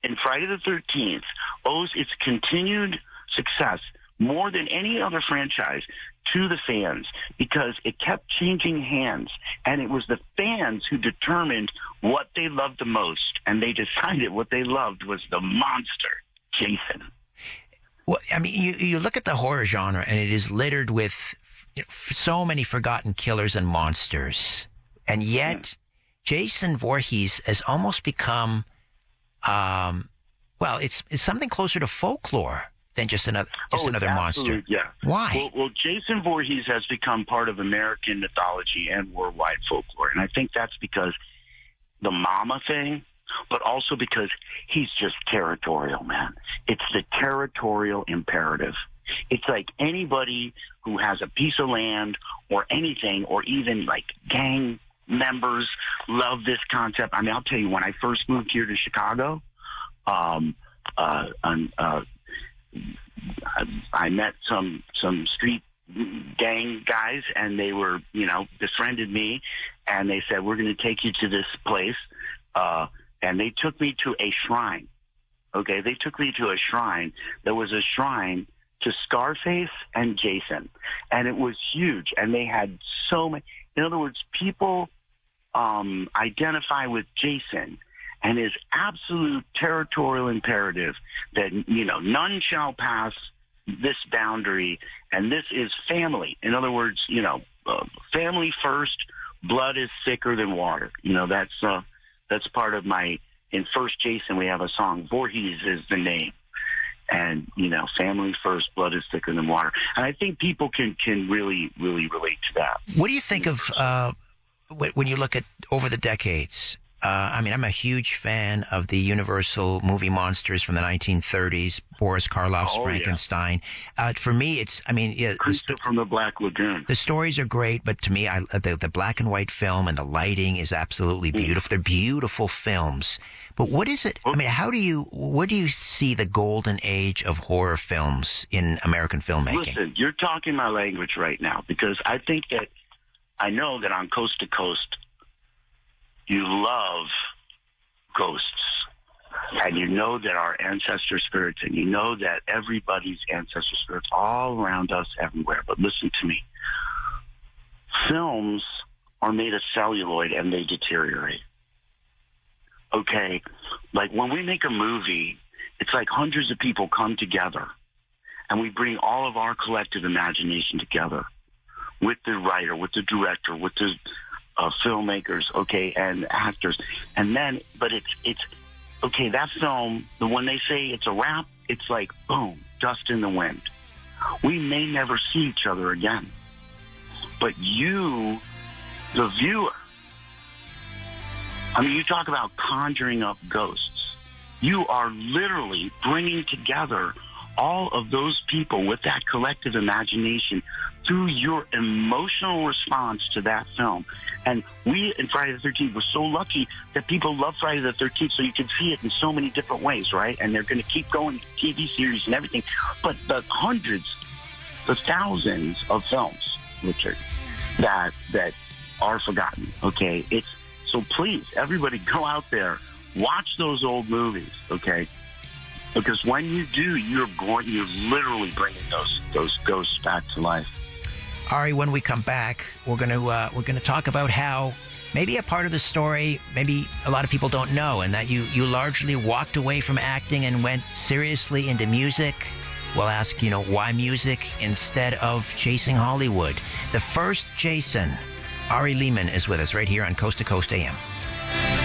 and Friday the 13th owes its continued success more than any other franchise to the fans, because it kept changing hands, and it was the fans who determined what they loved the most, and they decided what they loved was the monster, Jason. Well, I mean, you look at the horror genre, and it is littered with so many forgotten killers and monsters, and yet Jason Voorhees has almost become, it's something closer to folklore than just another monster. Yeah. Why? Well, Jason Voorhees has become part of American mythology and worldwide folklore, and I think that's because the mama thing, but also because he's just territorial, man. It's the territorial imperative. It's like anybody who has a piece of land or anything, or even like gang members love this concept. I mean, I'll tell you, when I first moved here to Chicago, I met some street gang guys, and they were, befriended me, and they said, we're going to take you to this place. And they took me to a shrine. Okay, they took me to a shrine. There was a shrine to Scarface and Jason, and it was huge. And they had so many. In other words, people identify with Jason and his absolute territorial imperative that, none shall pass this boundary, and this is family. In other words, family first, blood is thicker than water. That's part of in First Jason, we have a song, Voorhees is the name. And, family first, blood is thicker than water. And I think people can really, really relate to that. What do you think of, when you look at over the decades? I'm a huge fan of the Universal movie monsters from the 1930s, Boris Karloff's Frankenstein. Yeah. For me, Creature from the Black Lagoon. The stories are great, but to me, the black and white film and the lighting is absolutely beautiful. They're beautiful films. But what is it? Where do you see the golden age of horror films in American filmmaking? Listen, you're talking my language right now, because I know that on Coast to Coast, you love ghosts, and you know that our ancestor spirits, and you know that everybody's ancestor spirits all around us everywhere. But listen to me. Films are made of celluloid, and they deteriorate. Okay? Like when we make a movie, it's like hundreds of people come together, and we bring all of our collective imagination together with the writer, with the director, with the filmmakers, okay, and actors. And then, but it's okay, that film, when they say it's a wrap, it's like, boom, dust in the wind. We may never see each other again. But you, the viewer, you talk about conjuring up ghosts. You are literally bringing together all of those people with that collective imagination through your emotional response to that film. And we in Friday the 13th were so lucky that people love Friday the 13th, so you can see it in so many different ways, right? And they're going to keep going, TV series and everything. But the hundreds, the thousands of films, Richard, that are forgotten, okay? So please, everybody go out there, watch those old movies, okay? Because when you do, you're literally bringing those ghosts back to life. Ari, when we come back, we're gonna talk about how maybe a part of the story, maybe a lot of people don't know, and that you largely walked away from acting and went seriously into music. We'll ask, why music instead of chasing Hollywood. The first Jason, Ari Lehman, is with us right here on Coast to Coast AM.